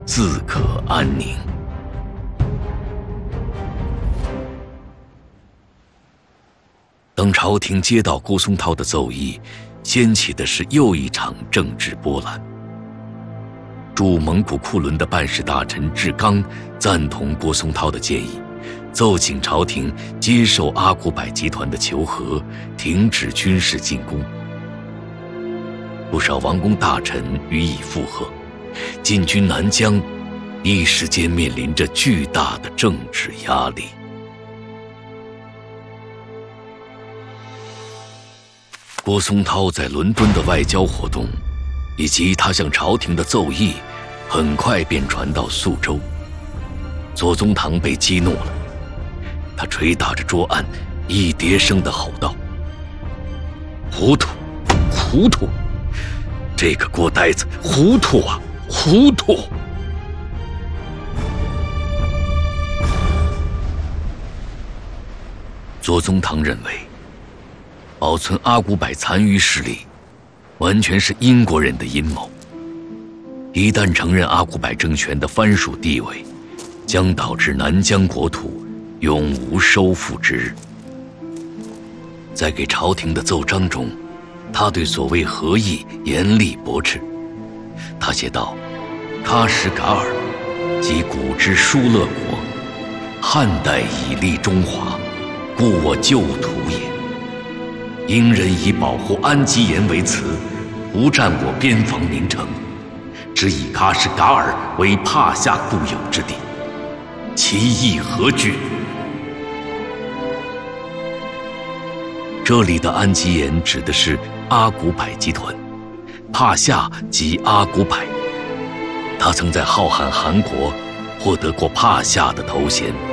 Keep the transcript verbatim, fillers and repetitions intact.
自可安宁。等朝廷接到郭松涛的奏议，掀起的是又一场政治波澜。驻蒙古库伦的办事大臣志刚赞同郭松涛的建议，奏请朝廷接受阿古柏集团的求和，停止军事进攻。不少王公大臣予以附和，进军南疆，一时间面临着巨大的政治压力。郭松涛在伦敦的外交活动，以及他向朝廷的奏议，很快便传到肃州。左宗棠被激怒了，他捶打着桌案，一叠声地吼道：“糊涂，糊涂！这个郭呆子糊涂啊，糊涂！”左宗棠认为，保存阿古柏残余势力，完全是英国人的阴谋。一旦承认阿古柏政权的藩属地位，将导致南疆国土永无收复之日。在给朝廷的奏章中，他对所谓和议严厉驳斥。他写道：“喀什噶尔，即古之疏勒国，汉代以立中华，故我旧土也。英人以保护安基延为辞，不占我边防名城，只以喀什噶尔为帕夏固有之地，其意何惧？”这里的安基延指的是阿古柏集团，帕夏即阿古柏。他曾在浩瀚韩国获得过帕夏的头衔。